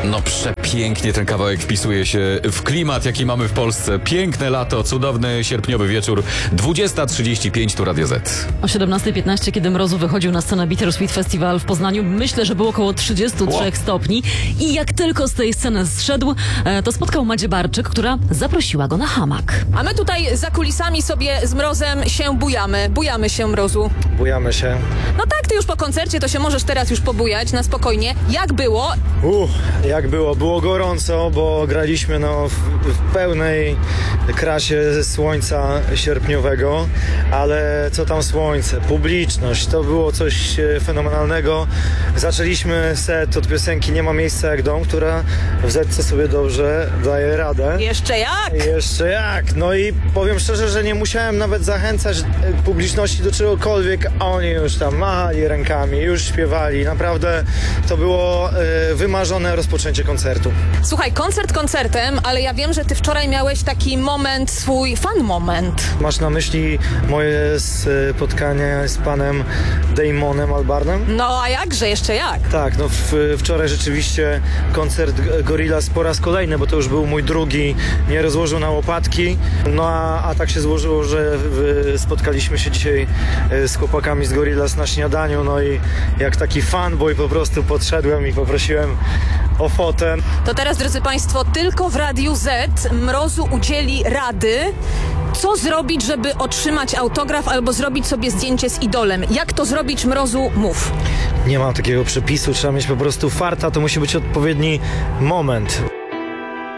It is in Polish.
No przepięknie ten kawałek wpisuje się w klimat, jaki mamy w Polsce. Piękne lato, cudowny sierpniowy wieczór. 20:35 tu Radio Z. O 17:15, kiedy Mrozu wychodził na scenę Bittersweet Festival w Poznaniu, myślę, że było około 33 stopni. I jak tylko z tej sceny zszedł, to spotkał Madzie Barczyk, która zaprosiła go na hamak. A my tutaj za kulisami sobie z Mrozem się bujamy. Bujamy się, Mrozu. Bujamy się. No tak, ty już po koncercie, to się możesz teraz już pobujać na spokojnie. Jak było? Jak było? Było gorąco, bo graliśmy w pełnej krasie słońca sierpniowego, ale co tam słońce? Publiczność, to było coś fenomenalnego. Zaczęliśmy set od piosenki Nie ma miejsca jak dom, która w Zetce sobie dobrze daje radę. Jeszcze jak? Jeszcze jak? No i powiem szczerze, że nie musiałem nawet zachęcać publiczności do czegokolwiek, a oni już tam machali rękami, już śpiewali. Naprawdę to było wymarzone rozpoczęcie koncertu. Słuchaj, koncert koncertem, ale ja wiem, że ty wczoraj miałeś taki moment, swój fan moment. Masz na myśli moje spotkanie z panem Damonem Albarnem? No a jakże, jeszcze jak? Tak, wczoraj rzeczywiście koncert Gorillaz po raz kolejny, bo to już był mój drugi, nie rozłożył na łopatki. No a tak się złożyło, że spotkaliśmy się dzisiaj z chłopakami z Gorillaz na śniadaniu, no i jak taki fanboy po prostu podszedłem i poprosiłem o fotę. To teraz, drodzy Państwo, tylko w Radiu Z Mrozu udzieli rady, co zrobić, żeby otrzymać autograf albo zrobić sobie zdjęcie z idolem. Jak to zrobić, Mrozu? Mów. Nie ma takiego przepisu, trzeba mieć po prostu farta, to musi być odpowiedni moment.